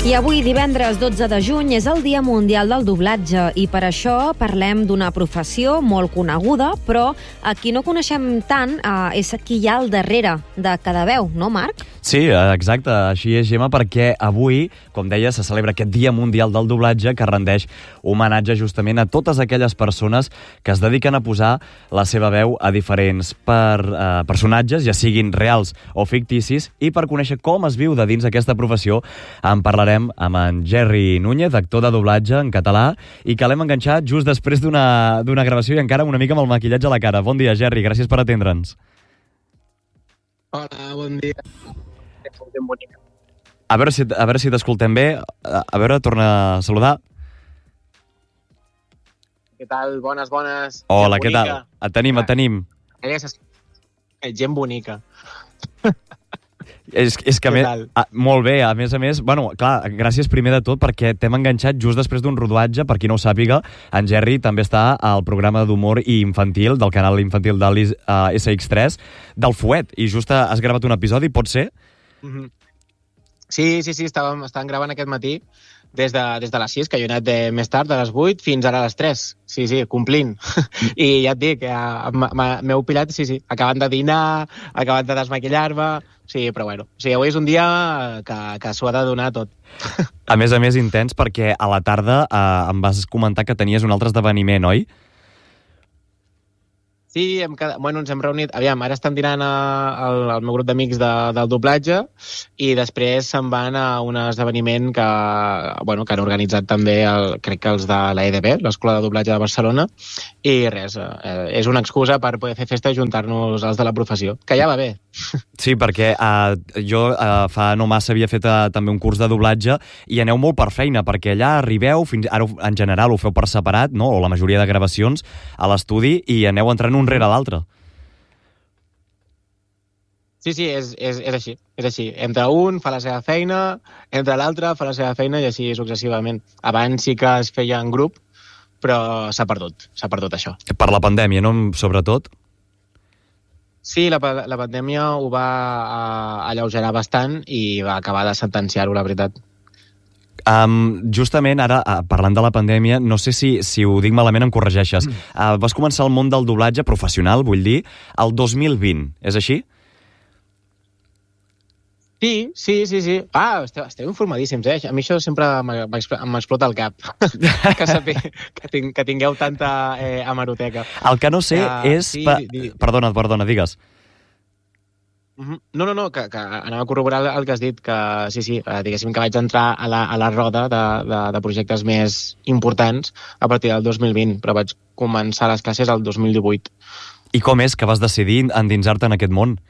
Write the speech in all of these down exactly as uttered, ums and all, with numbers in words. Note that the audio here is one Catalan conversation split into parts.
I avui, divendres dotze de juny, és el Dia Mundial del Doblatge i per això parlem d'una professió molt coneguda, però a qui no coneixem tant eh, és qui hi ha al darrere de cada veu, no, Marc? Sí, exacte, així és, Gemma, perquè avui, com deia, se celebra aquest Dia Mundial del Doblatge que rendeix homenatge justament a totes aquelles persones que es dediquen a posar la seva veu a diferents per, eh, personatges, ja siguin reals o ficticis, i per conèixer com es viu de dins aquesta professió en parlarem amb en Jerry Núñez, actor de doblatge en català, i que l'hem enganxat just després d'una d'una gravació i encara una mica amb el maquillatge a la cara. Bon dia, Jerry, gràcies per atendre'ns. Hola, bon dia. Ben bonica. A veure si, a veure si t'escoltem bé. A veure, torna a saludar. Què tal? Bones, bones. Hola, què tal? Et tenim, et tenim. Gent bonica. És, és que, més, a, molt bé, a més a més, bueno, clar, gràcies primer de tot perquè t'hem enganxat just després d'un rodatge. Per qui no ho sàpiga, en Jerry també està al programa d'humor i infantil del canal infantil de uh, S X tres, del Fuet, i just has gravat un episodi, pot ser? Mm-hmm. Sí, sí, sí, estàvem, estàvem gravant aquest matí des de, des de les sis, que jo he anat de, més tard, de les vuit, fins ara a les tres. Sí, sí, complint. I ja et dic, m'heu pillat, sí, sí, acabant de dinar, acabant de desmaquillar-me. Sí, però bueno, o sigui, avui és un dia que, que s'ho ha de donar tot. A més a més, intens, perquè a la tarda eh, em vas comentar que tenies un altre esdeveniment, oi? Sí, hem quedat, bueno, ens hem reunit. Aviam, ara estan dinant el, el meu grup d'amics de, del doblatge i després se'n van a un esdeveniment que, bueno, que han organitzat també, el, crec que els de l'E D B, l'Escola de Doblatge de Barcelona, i res, eh, és una excusa per poder fer festa i juntar-nos als de la professió, que ja va bé. Sí, perquè eh, jo eh, fa no massa havia fet eh, també un curs de doblatge i aneu molt per feina, perquè allà arribeu, fins ara en general ho feu per separat, no? O la majoria de gravacions a l'estudi, i aneu entrant un rere l'altre. Sí, sí, és, és, és així, és així. Entra un, fa la seva feina, entra l'altre, fa la seva feina, i així successivament. Abans sí que es feia en grup, però s'ha perdut, s'ha perdut això. Per la pandèmia, no? Sobretot? Sí, la, la pandèmia ho va alleugerar bastant i va acabar de sentenciar-ho, la veritat. Um, justament ara, uh, parlant de la pandèmia, no sé si, si ho dic malament, em corregeixes. Uh, vas començar el món del doblatge professional, vull dir, el dos mil vint, és així? Sí, sí, sí, sí. Ah, esteu, esteu informadíssims, eh? A mi això sempre m'explota el cap. que, sapi, que, ting, que tingueu tanta eh, hemeroteca. El que no sé uh, és... Sí, pa... di, di... Perdona, perdona, digues. No, no, no, que, que anava a corroborar el que has dit, que sí, sí, diguéssim que vaig entrar a la, a la roda de, de, de projectes més importants a partir del dos mil vint, però vaig començar les classes el dos mil divuit. I com és que vas decidir endinsar-te en aquest món?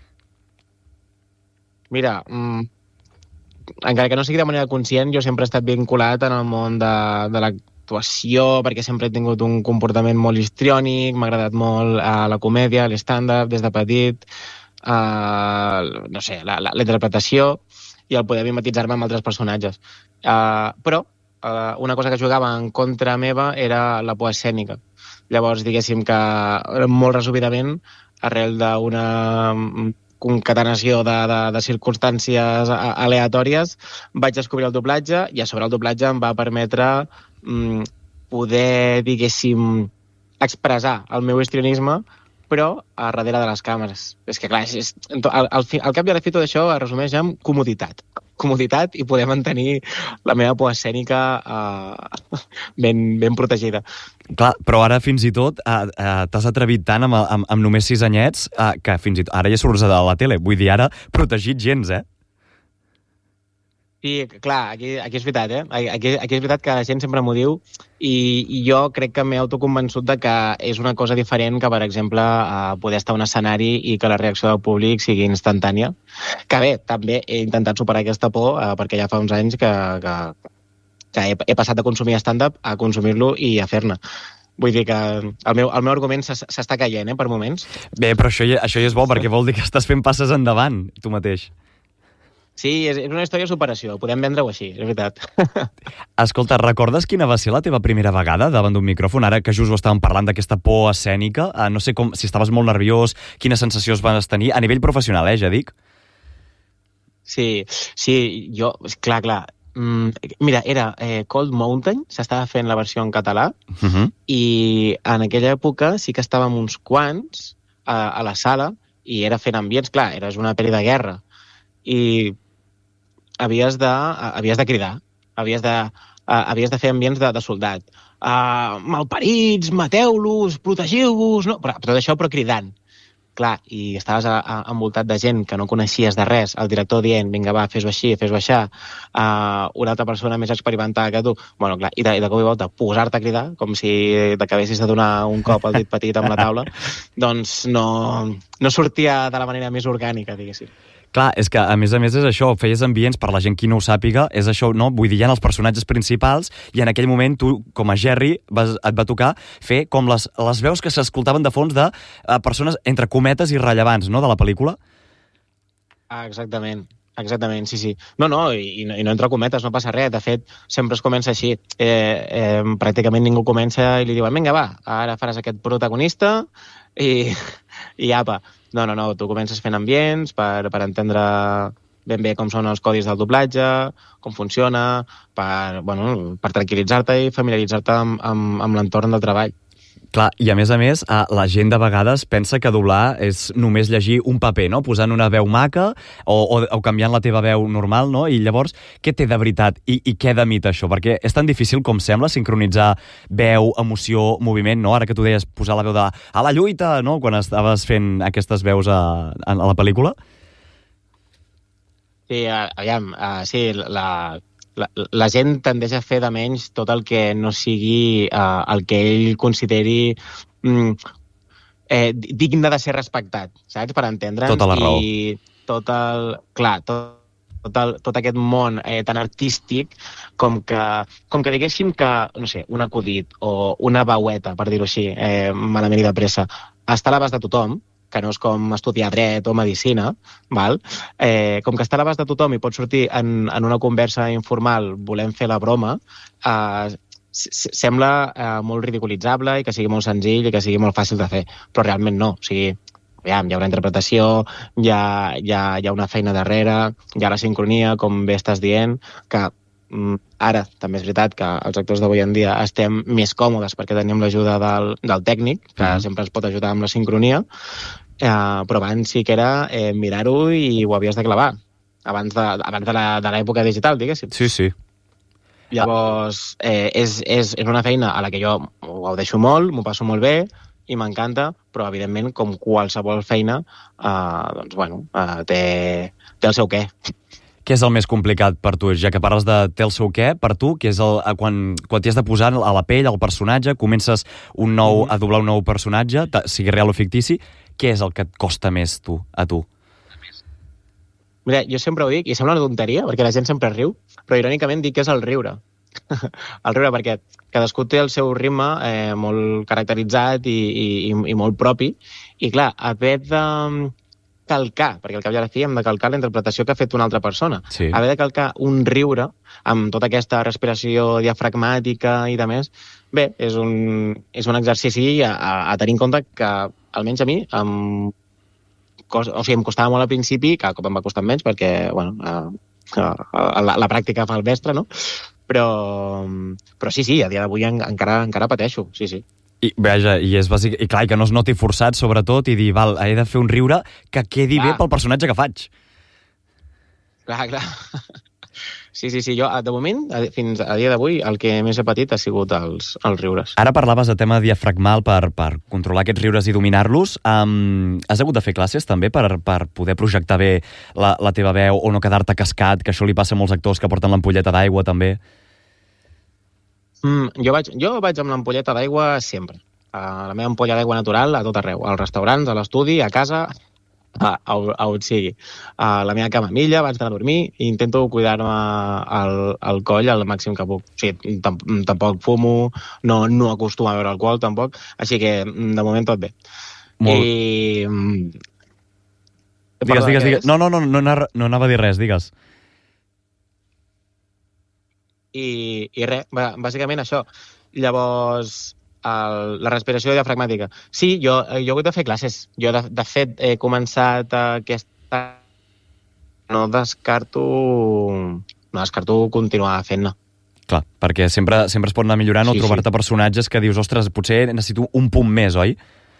Mira, mmm, encara que no sigui de manera conscient, jo sempre he estat vinculat en el món de, de l'actuació, perquè sempre he tingut un comportament molt histriònic, m'ha agradat molt uh, la comèdia, l'stand-up des de petit, uh, no sé, la, la, la interpretació i el poder mimetitzar-me amb altres personatges. Uh, però uh, una cosa que jugava en contra meva era la por escènica. Llavors, diguéssim que molt resumidament, arrel d'una concatenació de, de, de circumstàncies aleatòries, vaig descobrir el doblatge, i a sobre el doblatge em va permetre mm, poder, diguéssim, expressar el meu histrionisme, però a darrere de les càmeres. És que, clar, és, al, al, al cap i a la fi tot això es resumeix en comoditat. Comoditat i poder mantenir la meva por escènica uh, ben, ben protegida. Clar, però ara fins i tot uh, uh, t'has atrevit tant amb, amb, amb només sis anyets uh, que fins i tot ara ja surts a la tele. Vull dir, ara protegit gens, eh? Sí, clar, aquí, aquí és veritat, eh? Aquí, aquí és veritat que la gent sempre m'ho diu i, i jo crec que m'he autoconvençut de que és una cosa diferent que, per exemple, uh, poder estar a un escenari i que la reacció del públic sigui instantània. Que bé, també he intentat superar aquesta por uh, perquè ja fa uns anys que, que, que he, he passat de consumir stand-up a consumir-lo i a fer-ne. Vull dir que el meu, el meu argument s'està caient, eh, per moments. Bé, però això, això ja és bo, perquè vol dir que estàs fent passes endavant, tu mateix. Sí, és una història de superació, podem vendre-ho així, és veritat. Escolta, recordes quina va ser la teva primera vegada davant d'un micròfon, ara que just ho estàvem parlant d'aquesta por escènica? Uh, no sé com, si estaves molt nerviós, quines sensacions vas tenir, a nivell professional, eh, ja dic? Sí, sí, jo, clar, clar, Mm, mira, era eh, Cold Mountain, s'estava fent la versió en català, Uh -huh. i en aquella època sí que estàvem uns quants a, a la sala, i era fent ambients, clar, era una pel·li de guerra, i havies de, havies de cridar, havies de, havies de fer ambients de, de soldat. Uh, malparits, mateu-los, protegiu-vos, no? Però, tot això però cridant. Clar, i estaves a, a, envoltat de gent que no coneixies de res, el director dient, vinga, va, fes-ho així, fes-ho així, uh, una altra persona més experimentada que tu, bueno, clar, i de, i de cop i volta posar-te a cridar, com si t'acabessis de donar un cop al dit petit amb la taula, doncs no, no sortia de la manera més orgànica, diguéssim. Clar, és que a més a més és això, feies ambients, per la gent qui no ho sàpiga, és això, no? Vull dir, hi ha els personatges principals i en aquell moment tu, com a Jerry, vas, et va tocar fer com les, les veus que s'escoltaven de fons de uh, persones, entre cometes, irrellevants, no?, de la pel·lícula. Ah, exactament, exactament, sí, sí. No, no, i, i no, i no entre cometes, no passa res. De fet, sempre es comença així. Eh, eh, pràcticament ningú comença i li diuen, vinga, va, ara faràs aquest protagonista i, i apa. No, no, no, tu comences fent ambients per, per entendre ben bé com són els codis del doblatge, com funciona, per, bueno, per tranquil·litzar-te i familiaritzar-te amb, amb, amb l'entorn del treball. Clar, i a més a més, la gent de vegades pensa que doblar és només llegir un paper, no?, posant una veu maca o, o, o canviant la teva veu normal, no? I llavors, què té de veritat i, i què de mit això? Perquè és tan difícil com sembla sincronitzar veu, emoció, moviment, no? Ara que tu deies posar la veu de a la lluita, no?, quan estaves fent aquestes veus a, a, a la pel·lícula. Sí, aviam, uh, sí, la... La, la gent tendeix a fer de menys tot el que no sigui uh, el que ell consideri mm, eh, digne de ser respectat, saps? Per entendre'ns. Tota la raó. I tot el... Clar, tot, tot, el, tot aquest món eh, tan artístic com que, com que diguéssim que, no sé, un acudit o una veueta, per dir-ho així, eh, malament i de pressa, està a l'abast de tothom, que no és com estudiar dret o medicina, val? Eh, com que està a l'abast de tothom i pot sortir en, en una conversa informal volem fer la broma, eh, sembla eh, molt ridiculitzable i que sigui molt senzill i que sigui molt fàcil de fer, però realment no. O sigui, aviam, hi ha una interpretació, hi ha, hi ha, hi ha una feina darrere, hi ha la sincronia, com bé estàs dient, que ara també és veritat que els actors d'avui en dia estem més còmodes perquè tenim l'ajuda del, del tècnic, que mm. sempre ens pot ajudar amb la sincronia, eh, però abans sí que era eh, mirar-ho i ho havies de clavar, abans de, abans de l'època digital, diguéssim. Sí, sí. Llavors, eh, és, és, és una feina a la que jo ho deixo molt, m'ho passo molt bé i m'encanta, però evidentment, com qualsevol feina, eh, doncs, bueno, eh, té, té el seu què. Què és el més complicat per tu? Ja que parles de té el seu què, per tu, que és el, quan, quan t'hi has de posar a la pell, al personatge, comences un nou, a doblar un nou personatge, sigui real o fictici, què és el que et costa més tu, a tu? Mira, jo sempre ho dic, i sembla una tonteria, perquè la gent sempre riu, però irònicament dic que és el riure. El riure, perquè cadascú té el seu ritme eh, molt caracteritzat i, i, i molt propi, i clar, haver de calcar, perquè al cap i a la fi hem de calcar la interpretació que ha fet una altra persona. Sí. Haver de calcar un riure amb tota aquesta respiració diafragmàtica i de més, bé, és un, és un exercici a, a, a tenir en compte que, almenys a mi, em, cos, o sigui, em costava molt al principi, cada cop em va costar menys perquè, bueno, a, a, a la, la pràctica fa el mestre, no? Però, però sí, sí, a dia d'avui encara, encara pateixo, sí, sí. I, vaja, i és bàsic, i clar, que no es noti forçat, sobretot, i dir, val, he de fer un riure que quedi clar. Bé pel personatge que faig. Clar, clar. Sí, sí, sí, jo, de moment, fins a dia d'avui, el que més he patit ha sigut els, els riures. Ara parlaves de tema diafragmal per, per controlar aquests riures i dominar-los. Um, has hagut de fer classes, també, per, per poder projectar bé la, la teva veu o no quedar-te cascat, que això li passa a molts actors que porten l'ampolleta d'aigua, també? Mm, jo, vaig, jo vaig amb l'ampolleta d'aigua sempre. Uh, la meva ampolla d'aigua natural a tot arreu. Als restaurants, a l'estudi, a casa, a, a, a on sigui. A la meva camamilla, abans d'anar a dormir, i intento cuidar-me el, el coll al màxim que puc. O sigui, tam, tampoc fumo, no, no acostumo a beure alcohol, tampoc. Així que, de moment, tot bé. Molt... I... Digues, digues, digues. No, no, no, no, no anava a dir res, digues. I, i res, bàsicament això. Llavors, el, la respiració diafragmàtica. Sí, jo, jo he hagut de fer classes. Jo, de, de fet, he començat aquesta... No descarto no descarto continuar fent-ne. Clar, perquè sempre, sempre es pot anar millorant sí, o trobar-te sí. personatges que dius, ostres, potser necessito un punt més, oi?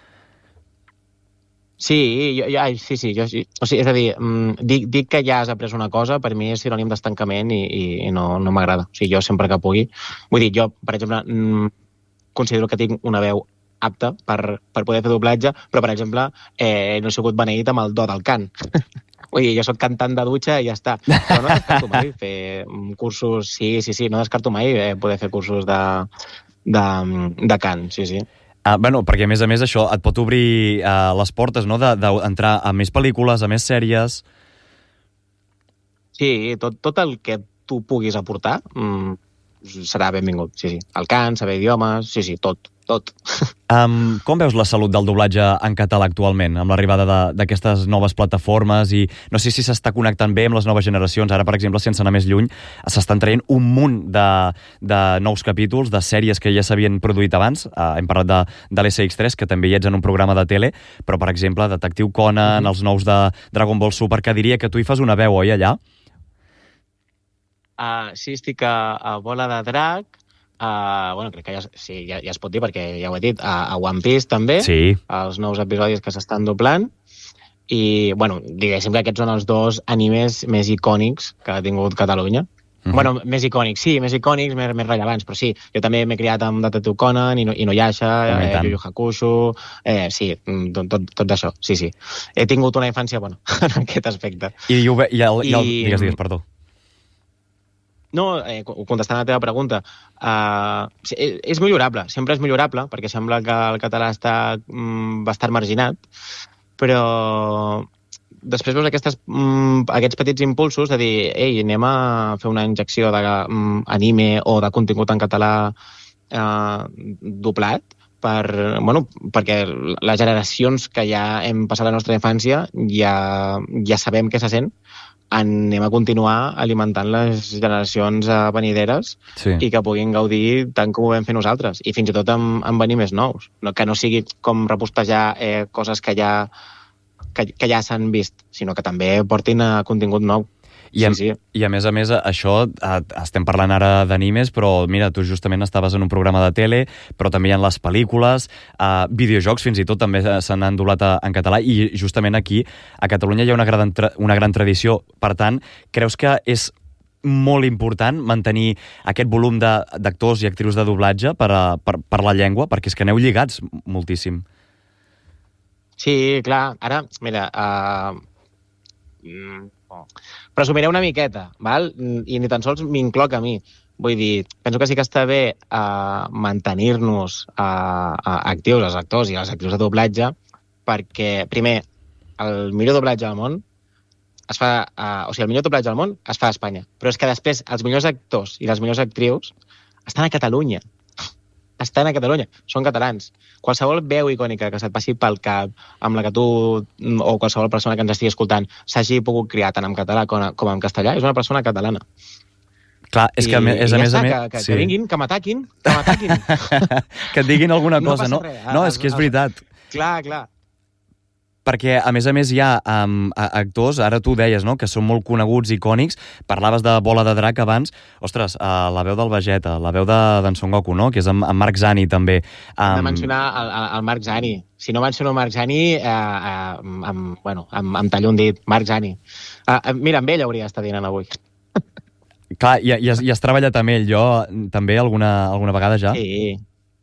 Sí, jo, jo, sí, sí, jo, o sigui, és a dir, dic, dic que ja has après una cosa, per mi és sinònim d'estancament i, i, i no, no m'agrada. O sigui, jo sempre que pugui... Vull dir, jo, per exemple, considero que tinc una veu apta per, per poder fer doblatge, però, per exemple, eh, no he sigut beneït amb el do del cant. Vull dir, jo soc cantant de dutxa i ja està. Però no descarto mai fer cursos... Sí, sí, sí, no descarto mai eh, poder fer cursos de, de, de cant, sí, sí. Ah, bueno, perquè a més a més això et pot obrir uh, les portes, no?, d'entrar a més pel·lícules, a més sèries... Sí, tot, tot el que tu puguis aportar mm, serà benvingut, sí, sí. El cant, saber idiomes, sí, sí, tot, tot. Um, com veus la salut del doblatge en català actualment, amb l'arribada d'aquestes noves plataformes i no sé si s'està connectant bé amb les noves generacions? Ara, per exemple, sense anar més lluny, s'estan traient un munt de, de nous capítols, de sèries que ja s'havien produït abans. Uh, hem parlat de, de l'S X tres, que també hi ets en un programa de tele, però, per exemple, Detectiu Conan, mm-hmm. els nous de Dragon Ball Super, que diria que tu hi fas una veu, oi, allà? Uh, sí, estic a, a Bola de Drac, Uh, bueno, crec que ja, sí, ja, ja es pot dir perquè ja ho he dit, a, a One Piece també, sí. Els nous episodis que s'estan doblant i, bueno, diguéssim que aquests són els dos animes més icònics que ha tingut Catalunya. Mm-hmm. Bueno, més icònics, sí, més icònics, més, més rellevants, però sí, jo també m'he criat amb Detective Conan, Ino, Inuyasha, eh, Yu Yu Hakusho, eh, sí, tot, tot, tot això, sí, sí. He tingut una infància, bueno, en aquest aspecte. I, i, i, el, i el, digues, digues, perdó. No, eh, contestant a la teva pregunta, uh, és millorable, sempre és millorable, perquè sembla que el català està mm, bastant marginat, però després veus aquestes, mm, aquests petits impulsos de dir, ei, anem a fer una injecció d'anime mm, o de contingut en català uh, doblat, per, bueno, perquè les generacions que ja hem passat la nostra infància ja, ja sabem què se sent, anem a continuar alimentant les generacions venideres sí. I que puguin gaudir tant com ho vam fer nosaltres. I fins i tot amb, amb animes nous. No, que no sigui com repostejar eh, coses que ja, que, que ja s'han vist, sinó que també portin a contingut nou. I a, sí, sí. I a més a més, això, estem parlant ara d'animes, però mira, tu justament estaves en un programa de tele, però també hi ha les pel·lícules, uh, videojocs fins i tot també se n'han doblat en català, i justament aquí, a Catalunya, hi ha una gran, una gran tradició. Per tant, creus que és molt important mantenir aquest volum d'actors i actrius de doblatge per, a, per, per la llengua? Perquè és que aneu lligats moltíssim. Sí, clar. Ara, mira... Uh... Mm. Presumiré una miqueta, val? I ni tan sols m'incloc a mi. Vull dir, penso que sí que està bé uh, mantenir-nos uh, uh, actius, els actors i les actrius de doblatge, perquè, primer, el millor doblatge del món es fa... Uh, o sigui, el millor doblatge del món es fa a Espanya. Però és que després els millors actors i les millors actrius estan a Catalunya. Estan a Catalunya, són catalans. Qualsevol veu icònica que se't passi pel cap, amb la que tu, o qualsevol persona que ens estigui escoltant, s'hagi pogut criar tant en català com, com en castellà, és una persona catalana. Clar, és que I, és a ja més està, a més... Que, que, sí. que vinguin, que m'ataquin, que m'ataquin. Que et diguin alguna cosa, no? Res, no, és que és veritat. Clar, clar. Perquè, a més a més, hi ha um, actors, ara tu deies, no?, que són molt coneguts, icònics, parlaves de Bola de Drac abans, ostres, uh, la veu del Vegeta, la veu d'en Son Goku, no?, que és amb, amb Marc Zani, també. Um... Hem de mencionar el, el Marc Zani. Si no menciono Marc Zani, eh, eh, amb, bueno, amb, amb tallo un dit, Marc Zani. Uh, mira, amb ell hauria d'estar dinant avui. Clar, i, i, has, i has treballat amb ell, jo també, alguna, alguna vegada ja? Sí.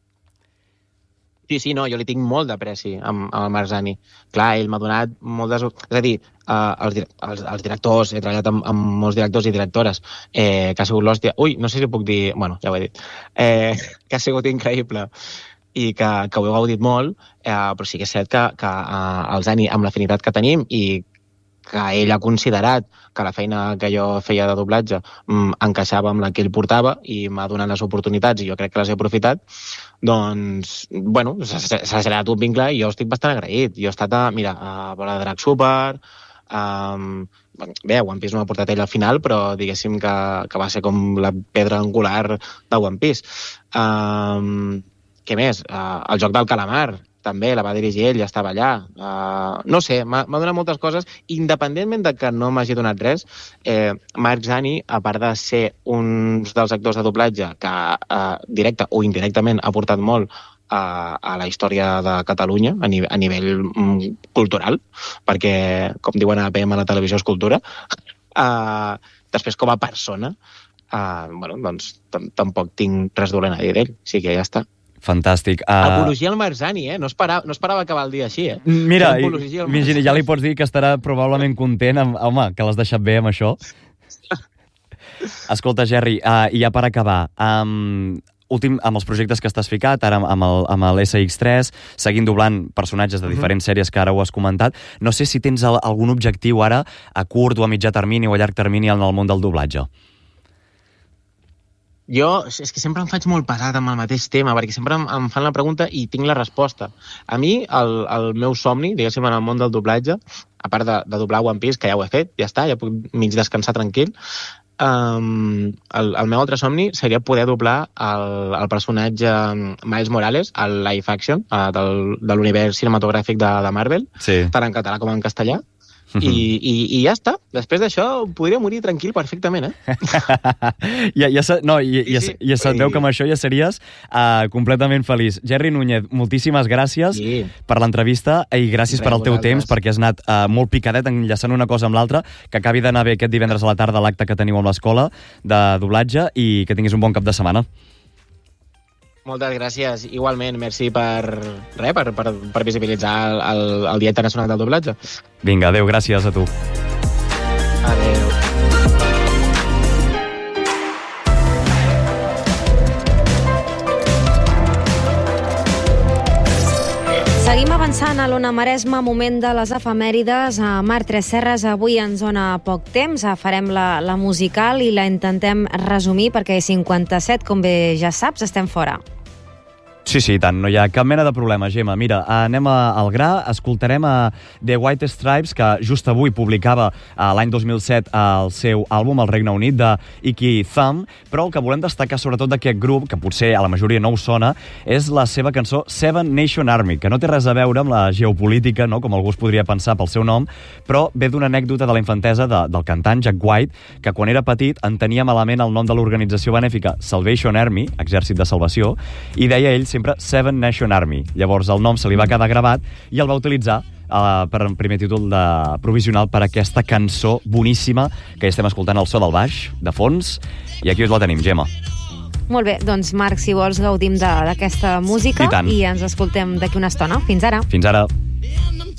Sí, sí, no, jo li tinc molt d'apreci amb, amb el Marc Zani. Clar, ell m'ha donat moltes... És a dir, uh, els, els, els directors, he treballat amb, amb molts directors i directores, eh, que ha sigut l'hòstia... Ui, no sé si puc dir... Bueno, ja ho he dit. Eh, que ha sigut increïble i que, que ho he gaudit molt, eh, però sí que és cert que, que uh, el Zani, amb l'afinitat que tenim i que ell ha considerat que la feina que jo feia de doblatge mm, encaixava amb la que ell portava i m'ha donat les oportunitats i jo crec que les he aprofitat, doncs, bueno, s'ha generat un vincle i jo estic bastant agraït. Jo he estat a, mira, a Bola de Drac Super, um, bé, One Piece no m'ha portat ell al final, però diguéssim que, que va ser com la pedra angular de One Piece. Um, què més? Uh, el joc del calamar, també la va dirigir ell, ja estava allà. Uh, no sé, m'ha donat moltes coses. Independentment de que no m'hagi donat res, eh, Marc Zani, a part de ser un dels actors de doblatge que uh, directe o indirectament ha portat molt a, a la història de Catalunya a, ni, a nivell mm, cultural, perquè, com diuen a A P M, la televisió és cultura. Uh, després, com a persona, uh, bueno, doncs tampoc tinc res dolent a dir d'ell, sí que ja està. Fantàstic. Uh... Apologia al Marc Zani, eh? No esperava, no esperava acabar el dia així, eh? Mira, Virginia, ja li pots dir que estarà probablement content, amb, home, que l'has deixat bé amb això. Escolta, Gerri, uh, i ja per acabar, um, últim, amb els projectes que estàs ficat, ara amb el, amb el S X tres, seguint doblant personatges de diferents uh-huh. sèries que ara ho has comentat, no sé si tens el, algun objectiu ara a curt o a mitjà termini o a llarg termini en el món del doblatge. Jo, és que sempre em faig molt pesat amb el mateix tema, perquè sempre em, em fan la pregunta i tinc la resposta. A mi, el, el meu somni, diguéssim, en el món del doblatge, a part de, de doblar One Piece, que ja ho he fet, ja està, ja puc mig descansar tranquil, Um, el, el meu altre somni seria poder doblar el, el personatge Miles Morales al live action uh, del, de l'univers cinematogràfic de, de Marvel, sí. tant en català com en castellà. I, i, i ja està. Després d'això podria morir tranquil perfectament, eh? ja, ja, no, ja, ja, ja, ja se't veu que amb això ja series uh, completament feliç. Gerri Núñez, moltíssimes gràcies sí. per l'entrevista i gràcies Res, per al teu vosaltres. temps, perquè has anat uh, molt picadet enllaçant una cosa amb l'altra, que acabi d'anar bé aquest divendres a la tarda l'acte que teniu amb l'escola de doblatge i que tinguis un bon cap de setmana. Moltes gràcies. Igualment, merci per, re, per, per, per visibilitzar el, el, el Dia Internacional del Doblatge. Vinga, adéu, gràcies a tu. Adéu. Seguim avançant a l'Ona Maresma, moment de les efemèrides. A Marc Tresserras, avui ens dona poc temps, farem la, la musical i la intentem resumir perquè cinquanta-set, com bé ja saps, estem fora. Sí, sí, tant, no hi ha cap mena de problema, Gemma. Mira, anem a, al gra, escoltarem a The White Stripes, que just avui publicava uh, l'any dos mil set el seu àlbum al Regne Unit, de Icky Thumb, però el que volem destacar sobretot d'aquest grup, que potser a la majoria no us sona, és la seva cançó Seven Nation Army, que no té res a veure amb la geopolítica, no?, com algú es podria pensar pel seu nom, però ve d'una anècdota de la infantesa de, del cantant Jack White, que quan era petit entenia malament el nom de l'organització benèfica Salvation Army, Exèrcit de Salvació, i deia ell sempre Seven Nation Army. Llavors el nom se li va quedar gravat i el va utilitzar uh, per un primer títol de provisional per aquesta cançó boníssima que ja estem escoltant el so del baix, de fons, i aquí us la tenim, Gemma. Molt bé, doncs Marc, si vols gaudim d'aquesta música i, i ens escoltem d'aquí una estona. Fins ara. Fins ara.